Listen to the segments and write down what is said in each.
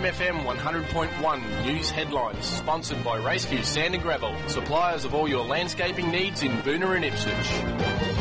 SAMFM 100.1 News Headlines, sponsored by Raceview Sand and Gravel, suppliers of all your landscaping needs in Boonah and Ipswich.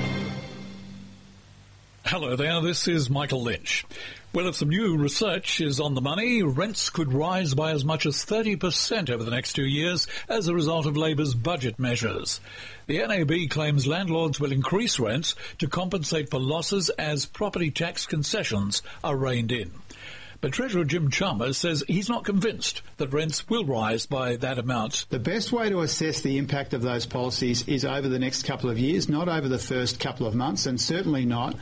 Hello there, this is Michael Lynch. Well, if some new research is on the money, rents could rise by as much as 30% over the next 2 years as a result of Labour's budget measures. The NAB claims landlords will increase rents to compensate for losses as property tax concessions are reined in. But Treasurer Jim Chalmers says he's not convinced that rents will rise by that amount. The best way to assess the impact of those policies is over the next couple of years, not over the first couple of months, and certainly not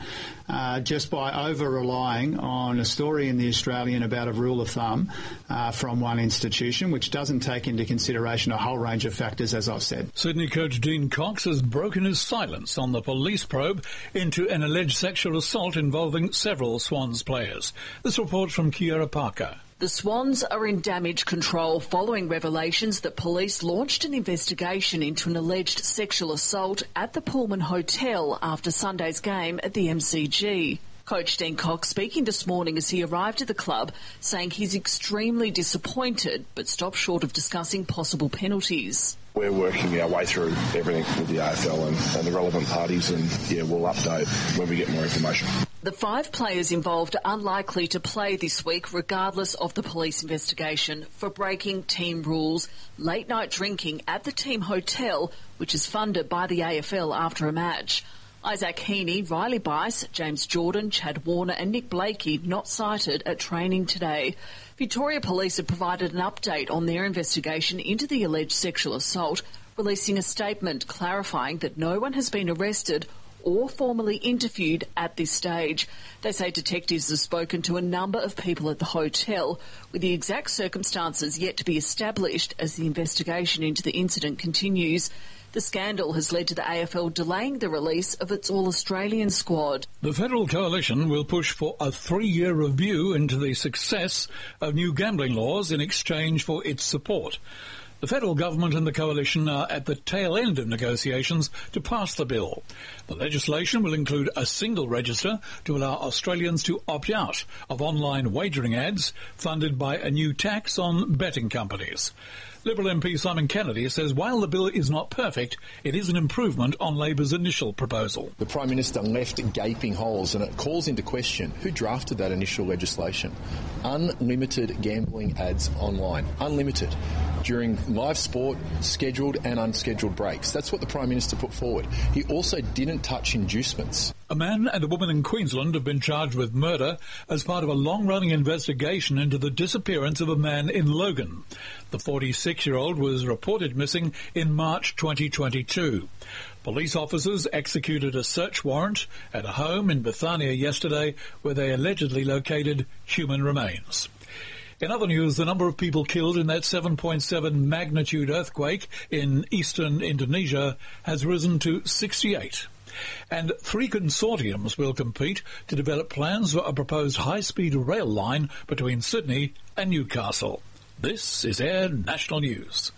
just by over-relying on a story in The Australian about a rule of thumb from one institution, which doesn't take into consideration a whole range of factors, as I've said. Sydney coach Dean Cox has broken his silence on the police probe into an alleged sexual assault involving several Swans players. This report from Kiera Parker. The Swans are in damage control following revelations that police launched an investigation into an alleged sexual assault at the Pullman Hotel after Sunday's game at the MCG. Coach Dean Cox speaking this morning as he arrived at the club, saying he's extremely disappointed but stopped short of discussing possible penalties. We're working our way through everything with the AFL and the relevant parties, and we'll update when we get more information. The 5 players involved are unlikely to play this week regardless of the police investigation for breaking team rules, late night drinking at the team hotel, which is funded by the AFL after a match. Isaac Heaney, Riley Bice, James Jordan, Chad Warner and Nick Blakey not cited at training today. Victoria Police have provided an update on their investigation into the alleged sexual assault, releasing a statement clarifying that no one has been arrested or formally interviewed at this stage. They say detectives have spoken to a number of people at the hotel, with the exact circumstances yet to be established as the investigation into the incident continues. The scandal has led to the AFL delaying the release of its All-Australian squad. The Federal Coalition will push for a 3-year review into the success of new gambling laws in exchange for its support. The federal government and the coalition are at the tail end of negotiations to pass the bill. The legislation will include a single register to allow Australians to opt out of online wagering ads funded by a new tax on betting companies. Liberal MP Simon Kennedy says while the bill is not perfect, it is an improvement on Labor's initial proposal. The Prime Minister left gaping holes, and it calls into question who drafted that initial legislation. Unlimited gambling ads online. Unlimited. During live sport, scheduled and unscheduled breaks. That's what the Prime Minister put forward. He also didn't touch inducements. A man and a woman in Queensland have been charged with murder as part of a long-running investigation into the disappearance of a man in Logan. The 46-year-old was reported missing in March 2022. Police officers executed a search warrant at a home in Bethania yesterday where they allegedly located human remains. In other news, the number of people killed in that 7.7 magnitude earthquake in eastern Indonesia has risen to 68. And 3 consortiums will compete to develop plans for a proposed high-speed rail line between Sydney and Newcastle. This is Air National News.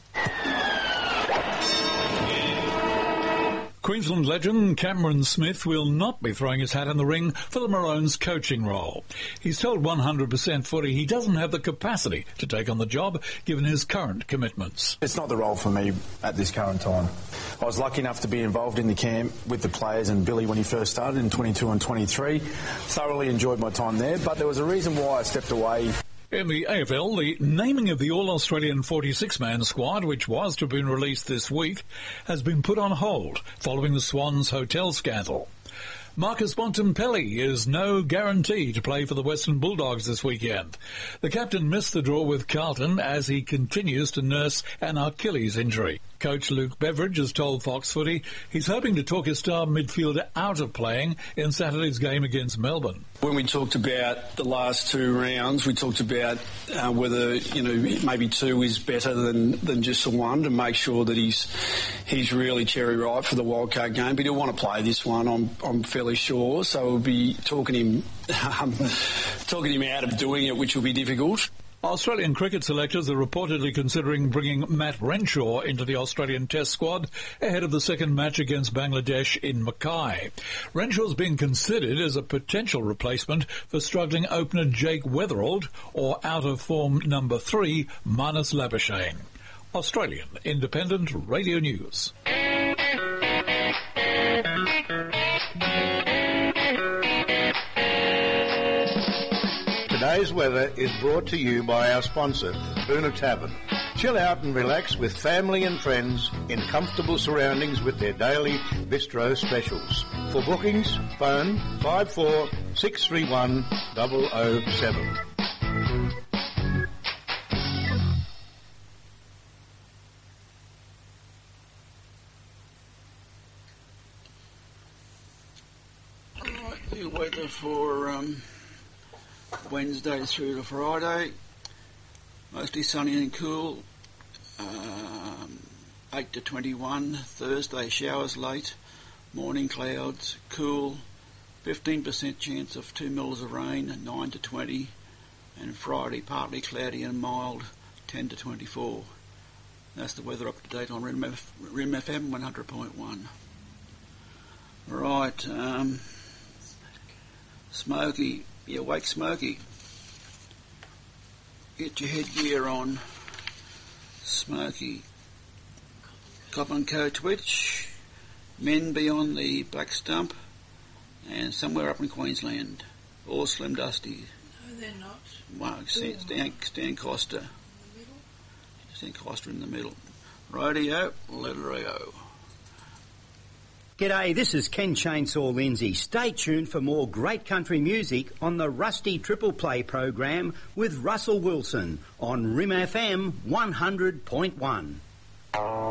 Queensland legend Cameron Smith will not be throwing his hat in the ring for the Maroons' coaching role. He's told 100% Footy he doesn't have the capacity to take on the job given his current commitments. It's not the role for me at this current time. I was lucky enough to be involved in the camp with the players and Billy when he first started in 22 and 23. Thoroughly enjoyed my time there, but there was a reason why I stepped away. In the AFL, the naming of the All-Australian 46-man squad, which was to have been released this week, has been put on hold following the Swans hotel scandal. Marcus Bontempelli is no guarantee to play for the Western Bulldogs this weekend. The captain missed the draw with Carlton as he continues to nurse an Achilles injury. Coach Luke Beveridge has told Fox Footy he's hoping to talk his star midfielder out of playing in Saturday's game against Melbourne. When we talked about the last 2 rounds, we talked about whether maybe 2 is better than just the 1 to make sure that he's really cherry ripe for the wildcard game. But he'll want to play this one, I'm fairly sure. So we'll be talking him out of doing it, which will be difficult. Australian cricket selectors are reportedly considering bringing Matt Renshaw into the Australian Test squad ahead of the second match against Bangladesh in Mackay. Renshaw's being considered as a potential replacement for struggling opener Jake Weatherald or out-of-form number 3 Marnus Labuschagne. Australian Independent Radio News. Today's weather is brought to you by our sponsor, Boona Tavern. Chill out and relax with family and friends in comfortable surroundings with their daily bistro specials. For bookings, phone 54 631 007. The weather for Wednesday through to Friday, mostly sunny and cool, 8 to 21. Thursday, showers late, morning clouds, cool, 15% chance of 2 mils of rain, 9 to 20, and Friday, partly cloudy and mild, 10 to 24. That's the weather up to date on Rim FM 100.1. Right, Smokey, you awake, Smokey? Get your headgear on, Smokey. Cop and Co Twitch, men beyond the black stump, and somewhere up in Queensland, all Slim Dusty. No, they're not. Well, Stan Costa. Stan Costa in the middle. Radio, let it go. G'day, this is Ken Chainsaw Lindsay. Stay tuned for more great country music on the Rusty Triple Play program with Russell Wilson on Rim FM 100.1.